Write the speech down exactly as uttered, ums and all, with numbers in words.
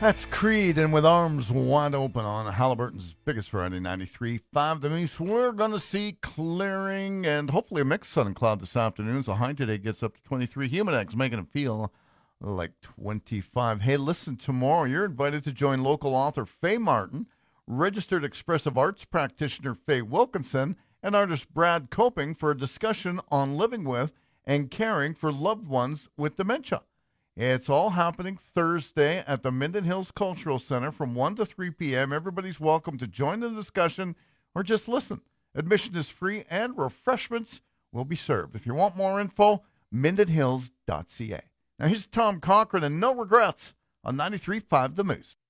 That's Creed, and with arms wide open on Halliburton's biggest Friday, ninety-three point five The Moose, we're going to see clearing and hopefully a mixed sun and cloud this afternoon. So high today gets up to twenty-three. Humidex making it feel like twenty-five. Hey, listen, tomorrow you're invited to join local author Faye Martin, registered expressive arts practitioner Faye Wilkinson, and artist Brad Coping for a discussion on living with and caring for loved ones with dementia. It's all happening Thursday at the Minden Hills Cultural Center from one to three p.m. Everybody's welcome to join the discussion or just listen. Admission is free and refreshments will be served. If you want more info, minden hills dot c a. Now here's Tom Cochran and No Regrets on ninety-three point five The Moose.